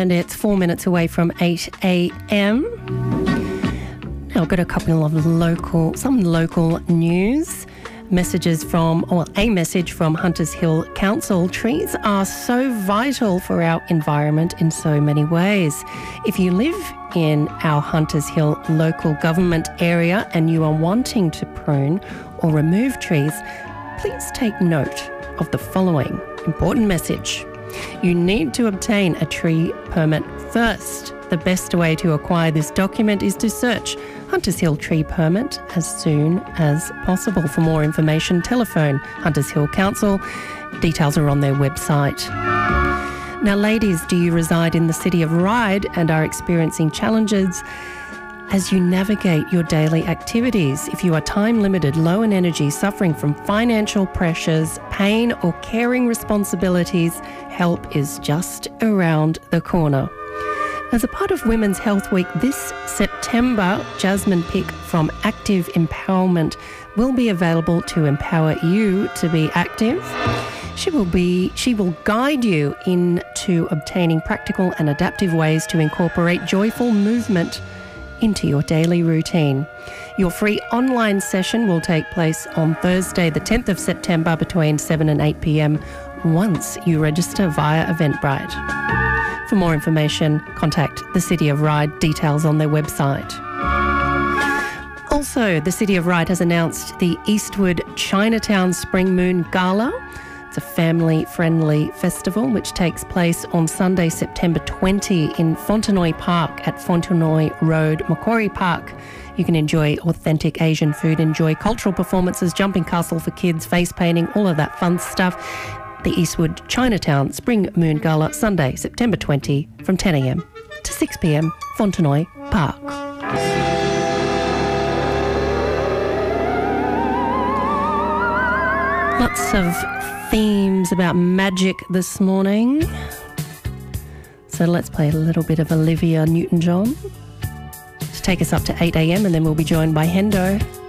and it's 4 minutes away from 8 a.m. Now I've got a couple of some local news. A message from Hunters Hill Council. Trees are so vital for our environment in so many ways. If you live in our Hunters Hill local government area and you are wanting to prune or remove trees, please take note of the following important message. You need to obtain a tree permit first. The best way to acquire this document is to search Hunters Hill Tree Permit as soon as possible. For more information, telephone Hunters Hill Council. Details are on their website. Now, ladies, do you reside in the city of Ryde and are experiencing challenges as you navigate your daily activities? If you are time-limited, low in energy, suffering from financial pressures, pain or caring responsibilities, help is just around the corner. As a part of Women's Health Week this September, Jasmine Pick from Active Empowerment will be available to empower you to be active. She will guide you into obtaining practical and adaptive ways to incorporate joyful movement into your daily routine. Your free online session will take place on Thursday, the 10th of September between 7 and 8 p.m. once you register via Eventbrite. For more information, contact the City of Ryde, details on their website. Also, the City of Ryde has announced the Eastwood Chinatown Spring Moon Gala. It's a family-friendly festival which takes place on Sunday, September 20 in Fontenoy Park at Fontenoy Road, Macquarie Park. You can enjoy authentic Asian food, enjoy cultural performances, jumping castle for kids, face painting, all of that fun stuff. The Eastwood Chinatown Spring Moon Gala, Sunday, September 20 from 10 a.m. to 6 p.m, Fontenoy Park. Lots of themes about magic this morning. So let's play a little bit of Olivia Newton-John to take us up to 8 a.m, and then we'll be joined by Hendo.